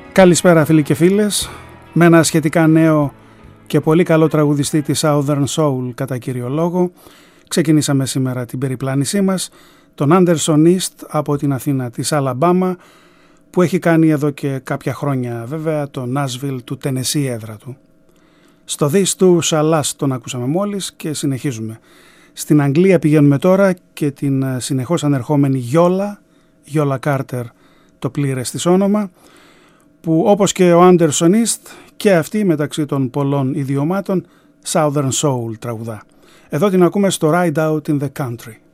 Καλησπέρα φίλοι και φίλες, με ένα σχετικά νέο και πολύ καλό τραγουδιστή της Southern Soul κατά κύριο λόγο ξεκινήσαμε σήμερα την περιπλάνησή μας, τον Anderson East από την Αθήνα της Αλαμπάμα, που έχει κάνει εδώ και κάποια χρόνια βέβαια το Nashville του Tennessee έδρα του. Στο This του Σαλάς τον ακούσαμε μόλις και συνεχίζουμε. Στην Αγγλία πηγαίνουμε τώρα και την συνεχώς ανερχόμενη Γιόλα Κάρτερ το πλήρες της όνομα, που όπως και ο Anderson East και αυτή μεταξύ των πολλών ιδιωμάτων Southern Soul τραγουδά. Εδώ την ακούμε στο Ride Out in the Country.